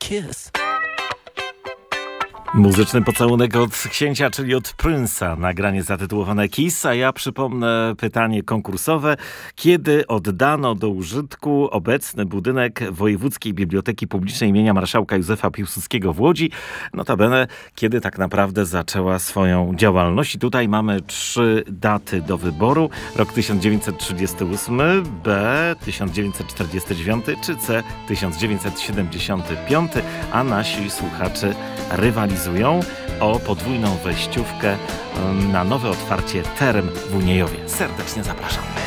kiss. Muzyczny pocałunek od księcia, czyli od Prince'a. Nagranie zatytułowane Kiss, a ja przypomnę pytanie konkursowe. Kiedy oddano do użytku obecny budynek Wojewódzkiej Biblioteki Publicznej imienia marszałka Józefa Piłsudskiego w Łodzi? Notabene, kiedy tak naprawdę zaczęła swoją działalność. I tutaj mamy 3 daty do wyboru. Rok 1938, B 1949 czy C 1975, a nasi słuchacze rywalizują o podwójną wejściówkę na nowe otwarcie Term w Uniejowie. Serdecznie zapraszamy.